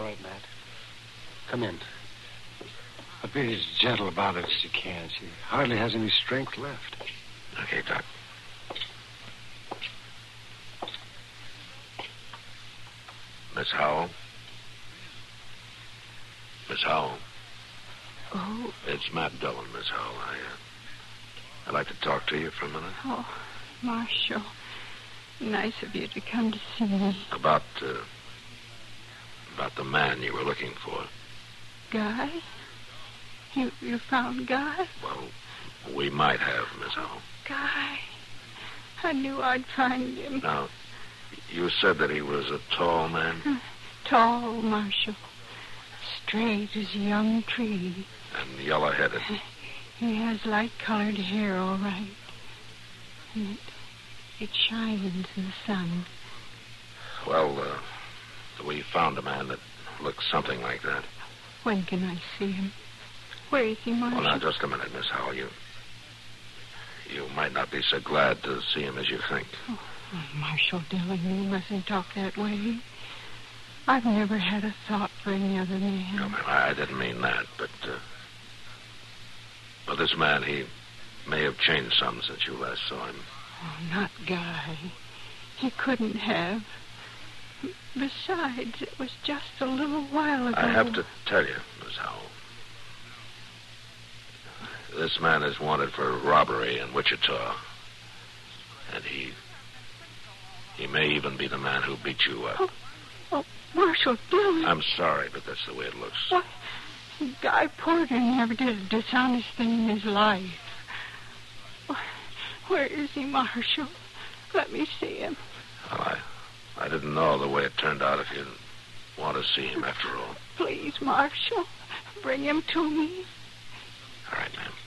right, Matt. Come in. But be as gentle about it as you can. She hardly has any strength left. Okay, Doc. Miss Howell? Miss Howell? Oh. It's Matt Dillon, Miss Howell. I'd like to talk to you for a minute. Oh, Marshal. Nice of you to come to see me. About the man you were looking for. Guy? You found Guy? Well, we might have, Miss Howell. Guy. I knew I'd find him. Now, you said that he was a tall man? Tall, Marshal. Straight as a young tree. And yellow-headed. He has light-colored hair, all right. And it shines in the sun. Well, we found a man that looks something like that. When can I see him? Where is he, Marshal? Well, now, just a minute, Miss Howell. You might not be so glad to see him as you think. Oh, Marshal Dillon, you mustn't talk that way. I've never had a thought for any other man. No, ma'am, I didn't mean that, but this man, he may have changed some since you last saw him. Oh, not Guy. He couldn't have. Besides, it was just a little while ago. I have to tell you, Miss Howell. This man is wanted for robbery in Wichita. And he may even be the man who beat you up. Oh, Marshal Dillon. I'm sorry, but that's the way it looks. What? Guy Porter never did a dishonest thing in his life. Where is he, Marshal? Let me see him. Well, I didn't know the way it turned out if you want to see him after all. Please, Marshal, bring him to me. All right, ma'am.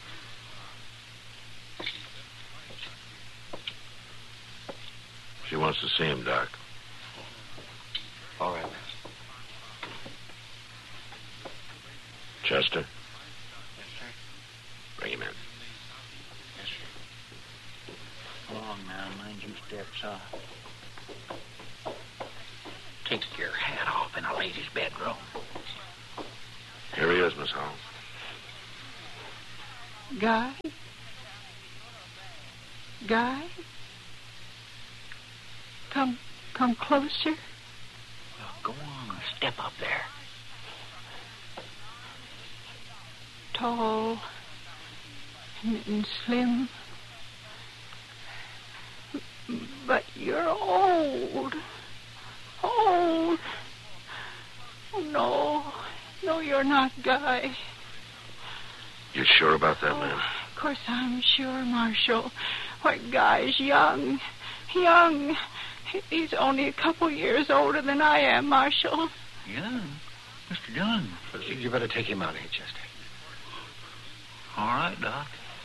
She wants to see him, Doc. All right. Chester? Yes, sir. Bring him in. Yes, sir. Come along now. Mind you step soft. Take your hat off in a lady's bedroom. Here he is, Miss Howell. Guy? Guy? Come closer. Well, go on. Step up there. Tall and slim. But you're old. Old. Oh, no, you're not Guy. You sure about that, ma'am? Of course I'm sure, Marshal. Why, Guy's young. Young. He's only a couple years older than I am, Marshal. Young? Mr. Dillon. You better take him out here, Chester. All right, Doc.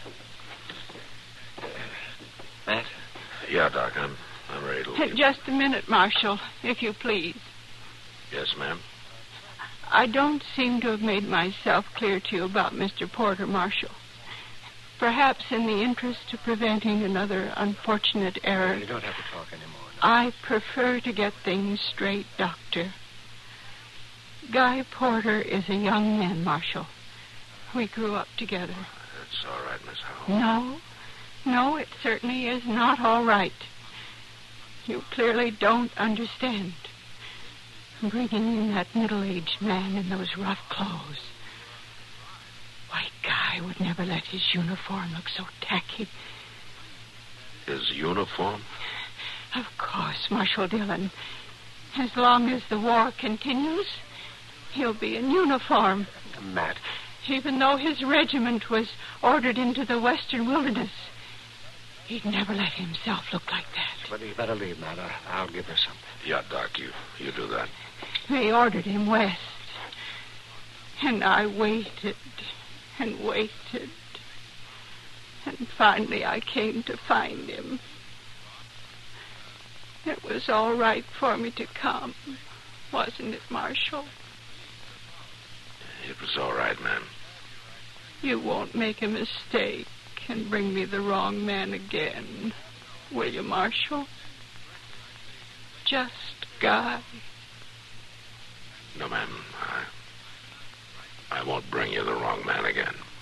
Matt? Yeah, Doc, I'm ready to leave. Just a minute, Marshal, if you please. Yes, ma'am? I don't seem to have made myself clear to you about Mr. Porter, Marshal. Perhaps in the interest of preventing another unfortunate error. You don't have to talk anymore. No. I prefer to get things straight, Doctor. Guy Porter is a young man, Marshal. We grew up together. That's all right, Miss Howell. No, it certainly is not all right. You clearly don't understand. Bringing in that middle-aged man in those rough clothes. Why, Guy would never let his uniform look so tacky. His uniform? Of course, Marshal Dillon. As long as the war continues, he'll be in uniform. Matt. Even though his regiment was ordered into the western wilderness, he'd never let himself look like that. But you better leave, Matt. I'll give her something. Yeah, Doc, you do that. They ordered him west. And I waited and waited. And finally I came to find him. It was all right for me to come, wasn't it, Marshal? It was all right, ma'am. You won't make a mistake and bring me the wrong man again, will you, Marshal? Just Guy. No, ma'am. I won't bring you the wrong man again.